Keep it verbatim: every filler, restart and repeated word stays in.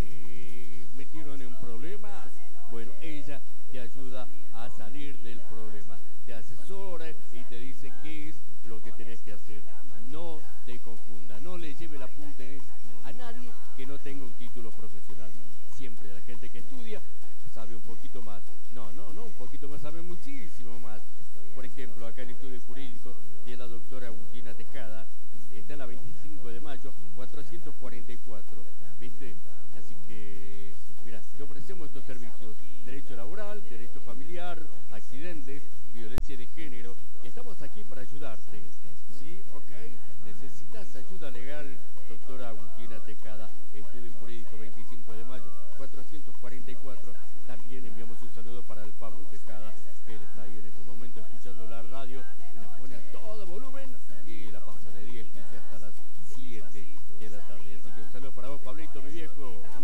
te metieron en problemas, bueno, ella te ayuda a salir del problema, te asesora y te dice qué es lo que tenés que hacer. No te confunda, no le lleve la punta a nadie que no tenga un título profesional. Siempre la gente que estudia sabe un poquito más. No, no, no, un poquito más, sabe muchísimo más. Por ejemplo, acá el estudio jurídico de la doctora Agustina Tejada está en la veinticinco de mayo, cuatrocientos cuarenta y cuatro, ¿viste? Así que, mira, te ofrecemos estos servicios: derecho laboral, derecho familiar, accidentes, violencia de género. Estamos aquí para ayudarte, ¿sí? ¿Ok? ¿Necesitas ayuda legal? Doctora Agustina Tejada, estudio jurídico veinticinco de mayo, cuatrocientos cuarenta y cuatro. También enviamos un saludo para el Pablo Tejada, que él está ahí en este momento escuchando la radio, la pone a todo volumen y la pasa de diez, dice hasta las siete de la tarde. Así que un saludo para vos, Pablito, mi viejo.